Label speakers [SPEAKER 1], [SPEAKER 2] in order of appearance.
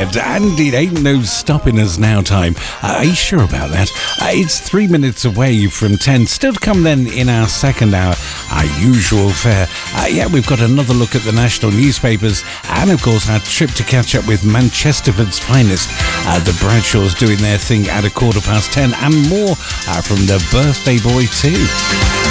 [SPEAKER 1] ahead, and it ain't no stopping us now time. Are you sure about that? It's 3 minutes away from 10. Still to come then in our second hour, our usual fare. We've got another look at the national newspapers, and of course our trip to catch up with Manchesterford's finest. The Bradshaws doing their thing at 10:15, and more from the birthday boy too.